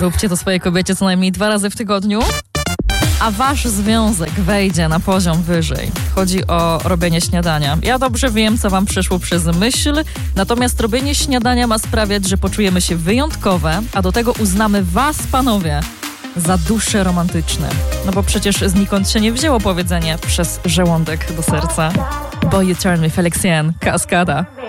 Róbcie to swojej kobiecie co najmniej 2 razy w tygodniu, a wasz związek wejdzie na poziom wyżej. Chodzi o robienie śniadania. Ja dobrze wiem, co wam przyszło przez myśl, natomiast robienie śniadania ma sprawiać, że poczujemy się wyjątkowe, a do tego uznamy was, panowie, za dusze romantyczne. No bo przecież znikąd się nie wzięło powiedzenie przez żołądek do serca. Boy You Turn Me, Felix Jan, Kaskada.